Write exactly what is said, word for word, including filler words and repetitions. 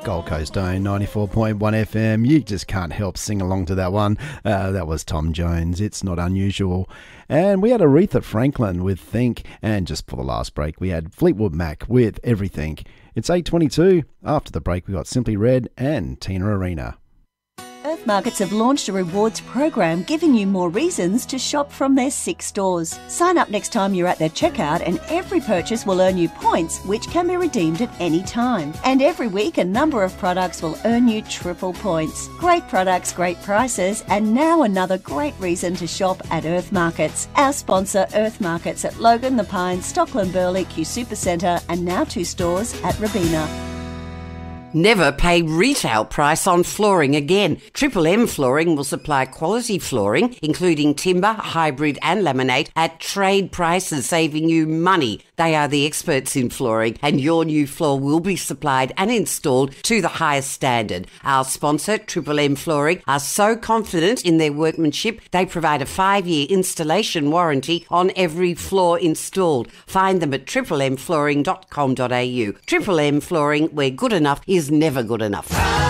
Gold Coast own ninety-four point one F M. You just can't help sing along to that one. Uh, that was Tom Jones. It's not unusual. And we had Aretha Franklin with Think. And just for the last break, we had Fleetwood Mac with Everything. It's eight twenty-two. After the break, we got Simply Red and Tina Arena. Earth Markets have launched a rewards program giving you more reasons to shop from their six stores. Sign up next time you're at their checkout and every purchase will earn you points which can be redeemed at any time. And every week a number of products will earn you triple points. Great products, great prices, and now another great reason to shop at Earth Markets. Our sponsor Earth Markets at Logan, The Pines, Stockland Burley, Q Supercentre and now two stores at Robina. Never pay retail price on flooring again. Triple M Flooring will supply quality flooring, including timber, hybrid and laminate, at trade prices, saving you money. They are the experts in flooring, and your new floor will be supplied and installed to the highest standard. Our sponsor, Triple M Flooring, are so confident in their workmanship, they provide a five-year installation warranty on every floor installed. Find them at triple m flooring dot com dot a u. Triple M Flooring, where good enough is never good enough.